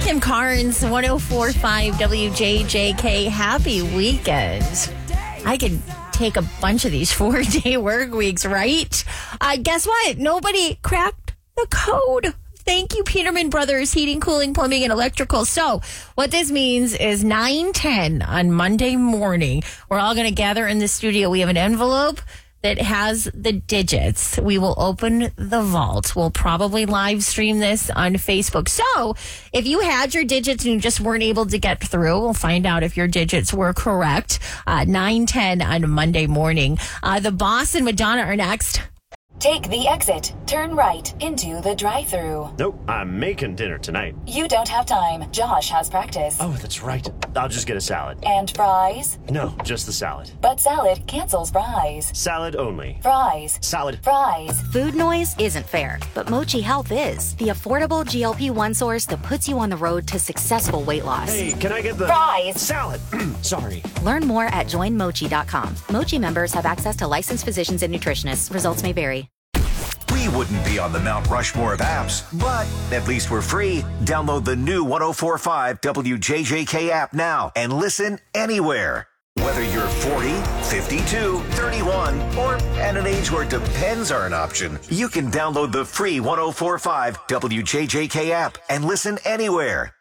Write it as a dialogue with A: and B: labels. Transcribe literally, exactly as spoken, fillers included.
A: Kim Carnes, one oh four point five W J J K. Happy weekend. I could take a bunch of these four-day work weeks, right? Uh, guess what? Nobody cracked the code. Thank you, Peterman Brothers, Heating, Cooling, Plumbing, and Electrical. So what this means is nine ten on Monday morning, we're all going to gather in the studio. We have an envelope that has the digits. We will open the vault. We'll probably live stream this on Facebook. So if you had your digits and you just weren't able to get through, we'll find out if your digits were correct. Uh, nine ten on Monday morning. Uh, the Boss and Madonna are next.
B: Take the exit. Turn right into the drive-thru.
C: Nope, I'm making dinner tonight.
B: You don't have time. Josh has practice.
C: Oh, that's right. I'll just get a salad.
B: And fries?
C: No, just the salad.
B: But salad cancels fries.
C: Salad only.
B: Fries.
C: Salad.
B: Fries.
D: Food noise isn't fair, but Mochi Health is. The affordable G L P one source that puts you on the road to successful weight loss.
C: Hey, can I get the...
B: Fries.
C: Salad. Sorry.
D: Learn more at join mochi dot com. Mochi members have access to licensed physicians and nutritionists. Results may vary.
E: We wouldn't be on the Mount Rushmore of apps, but at least we're free. Download the new one oh four point five W J J K app now and listen anywhere. Whether you're forty, fifty-two, thirty-one, or at an age where depends are an option, you can download the free one oh four point five W J J K app and listen anywhere.